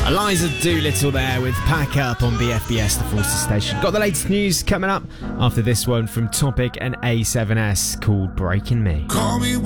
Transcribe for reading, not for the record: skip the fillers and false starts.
Eliza Doolittle there with Pack Up on BFBS, the Forces station. Got the latest news coming up after this one from Topic and A7S called Breaking Me. Call me